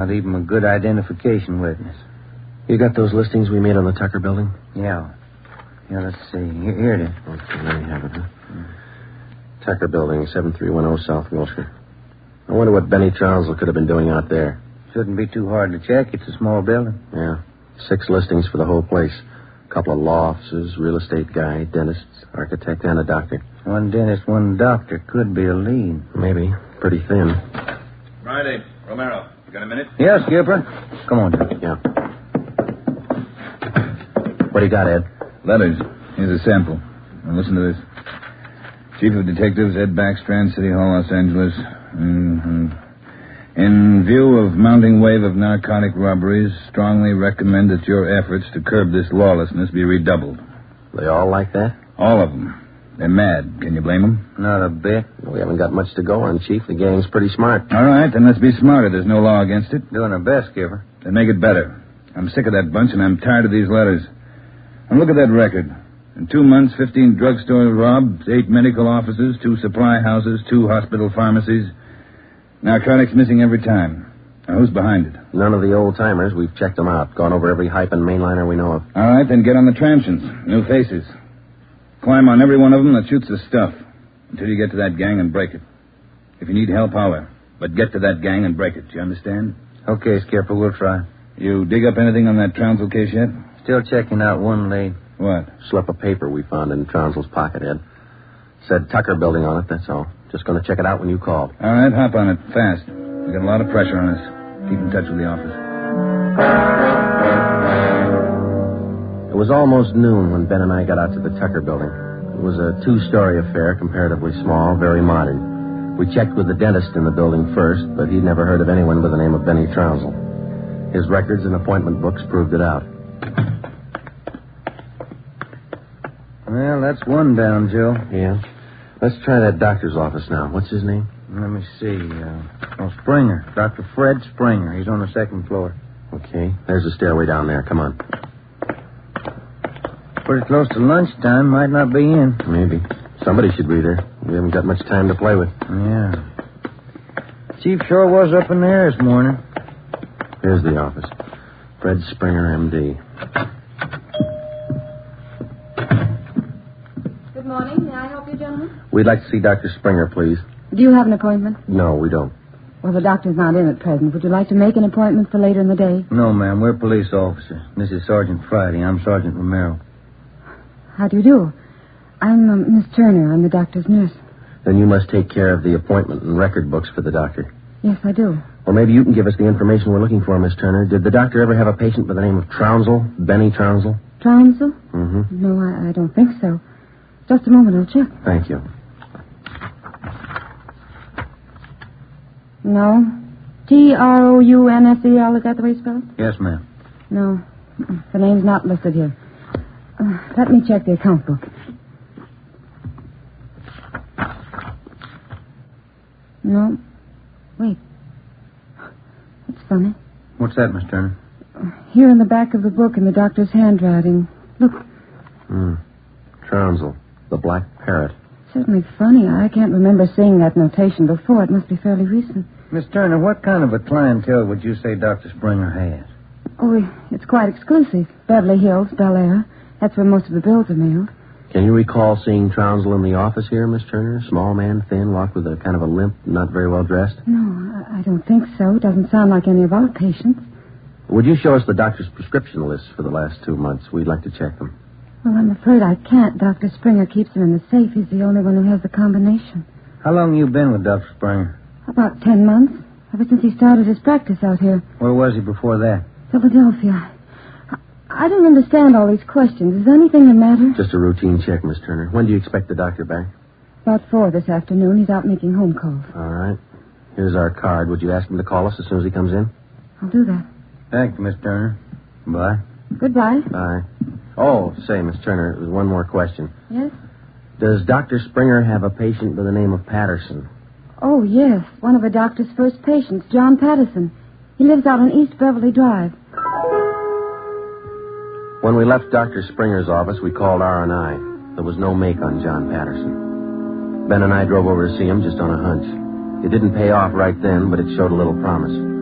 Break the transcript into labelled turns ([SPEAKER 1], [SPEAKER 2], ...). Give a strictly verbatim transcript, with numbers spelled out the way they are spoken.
[SPEAKER 1] Not even a good identification witness.
[SPEAKER 2] You got those listings we made on the Tucker building?
[SPEAKER 1] Yeah. Yeah, let's see. Here, here it is.
[SPEAKER 2] Okay, there you have it, huh? Mm. Tucker building, seven three one zero South Wilshire. I wonder what Benny Trounsel could have been doing out there.
[SPEAKER 1] Shouldn't be too hard to check. It's a small building.
[SPEAKER 2] Yeah. Six listings for the whole place. A couple of law offices, real estate guy, dentists, architect, and a doctor.
[SPEAKER 1] One dentist, one doctor. Could be a lead.
[SPEAKER 2] Maybe. Pretty thin.
[SPEAKER 3] Friday, Romero. You got a minute?
[SPEAKER 1] Yes, Skipper. Come on, Joe.
[SPEAKER 2] Yeah. What do you got, Ed?
[SPEAKER 3] Letters. Here's a sample. Now listen to this. Chief of Detectives, Ed Backstrand, City Hall, Los Angeles. Mm-hmm. In view of mounting wave of narcotic robberies, strongly recommend that your efforts to curb this lawlessness be redoubled.
[SPEAKER 2] They all like that?
[SPEAKER 3] All of them. They're mad. Can you blame them?
[SPEAKER 1] Not a bit.
[SPEAKER 2] We haven't got much to go on, Chief. The gang's pretty smart.
[SPEAKER 3] All right, then let's be smarter. There's no law against it.
[SPEAKER 1] Doing our best, Skipper.
[SPEAKER 3] Then make it better. I'm sick of that bunch, and I'm tired of these letters. And look at that record. In two months, fifteen drugstores robbed, eight medical offices, two supply houses, two hospital pharmacies. Narcotics missing every time. Now, who's behind it?
[SPEAKER 2] None of the old-timers. We've checked them out. Gone over every hype and mainliner we know of.
[SPEAKER 3] All right, then get on the transients. New faces. Climb on every one of them that shoots the stuff until you get to that gang and break it. If you need help, holler. But get to that gang and break it. Do you understand?
[SPEAKER 1] Okay, Skipper, we'll try.
[SPEAKER 3] You dig up anything on that Trounsel case yet?
[SPEAKER 1] Still checking out one lead.
[SPEAKER 3] What?
[SPEAKER 2] Slip of paper we found in Trounsel's pocket, Ed. Said Tucker building on it, that's all. Just going to check it out when you called.
[SPEAKER 3] All right, hop on it, fast. We got a lot of pressure on us. Keep in touch with the office.
[SPEAKER 2] It was almost noon when Ben and I got out to the Tucker building. It was a two-story affair, comparatively small, very modern. We checked with the dentist in the building first, but he'd never heard of anyone by the name of Benny Trounsel. His records and appointment books proved it out.
[SPEAKER 1] Well, that's one down, Joe.
[SPEAKER 2] Yeah. Let's try that doctor's office now. What's his name?
[SPEAKER 1] Let me see. Uh, oh, Springer. Doctor Fred Springer. He's on the second floor.
[SPEAKER 2] Okay. There's a stairway down there. Come on.
[SPEAKER 1] Pretty close to lunchtime. Might not be in.
[SPEAKER 2] Maybe. Somebody should be there. We haven't got much time to play with.
[SPEAKER 1] Yeah. Chief sure was up in there this morning.
[SPEAKER 2] Here's the office. Fred Springer, M D.
[SPEAKER 4] Good morning. May I help you, gentlemen?
[SPEAKER 2] We'd like to see Doctor Springer, please.
[SPEAKER 4] Do you have an appointment?
[SPEAKER 2] No, we don't.
[SPEAKER 4] Well, the doctor's not in at present. Would you like to make an appointment for later in the day?
[SPEAKER 1] No, ma'am. We're police officers. This is Sergeant Friday. I'm Sergeant Romero.
[SPEAKER 4] How do you do? I'm um, Miss Turner. I'm the doctor's nurse.
[SPEAKER 2] Then you must take care of the appointment and record books for the doctor.
[SPEAKER 4] Yes, I do.
[SPEAKER 2] Well, maybe you can give us the information we're looking for, Miss Turner. Did the doctor ever have a patient by the name of Trounsel? Benny Trounsel?
[SPEAKER 4] Trounsel?
[SPEAKER 2] Mm-hmm.
[SPEAKER 4] No, I, I don't think so. Just a moment, I'll check.
[SPEAKER 2] Thank you.
[SPEAKER 4] No. T R O U N S E L, is that the way you spell it?
[SPEAKER 1] Yes, ma'am.
[SPEAKER 4] No. The name's not listed here. Uh, let me check the account book. No. Wait. That's funny.
[SPEAKER 1] What's that, Miss Turner?
[SPEAKER 4] Here in the back of the book in the doctor's handwriting. Look.
[SPEAKER 2] Hmm. Trounsel, the black parrot.
[SPEAKER 4] Certainly funny. I can't remember seeing that notation before. It must be fairly recent.
[SPEAKER 1] Miss Turner, what kind of a clientele would you say Doctor Springer has?
[SPEAKER 4] Oh, it's quite exclusive. Beverly Hills, Bel Air. That's where most of the bills are mailed.
[SPEAKER 2] Can you recall seeing Trounsel in the office here, Miss Turner? Small man, thin, walked with a kind of a limp, not very well dressed?
[SPEAKER 4] No, I, I don't think so. Doesn't sound like any of our patients.
[SPEAKER 2] Would you show us the doctor's prescription lists for the last two months? We'd like to check them.
[SPEAKER 4] Well, I'm afraid I can't. Doctor Springer keeps them in the safe. He's the only one who has the combination.
[SPEAKER 1] How long you been with Doctor Springer?
[SPEAKER 4] About ten months. Ever since he started his practice out here.
[SPEAKER 1] Where was he before that?
[SPEAKER 4] Philadelphia. I, I don't understand all these questions. Is there anything the matter?
[SPEAKER 2] Just a routine check, Miss Turner. When do you expect the doctor back?
[SPEAKER 4] About four this afternoon. He's out making home calls.
[SPEAKER 2] All right. Here's our card. Would you ask him to call us as soon as he comes in?
[SPEAKER 4] I'll do that.
[SPEAKER 1] Thank you, Miss Turner. Bye.
[SPEAKER 4] Goodbye.
[SPEAKER 2] Bye. Oh, say, Miss Turner, there's one more question.
[SPEAKER 4] Yes?
[SPEAKER 2] Does Doctor Springer have a patient by the name of Patterson?
[SPEAKER 4] Oh, yes. One of the doctor's first patients, John Patterson. He lives out on East Beverly Drive.
[SPEAKER 2] When we left Doctor Springer's office, we called R and I. There was no make on John Patterson. Ben and I drove over to see him just on a hunch. It didn't pay off right then, but it showed a little promise.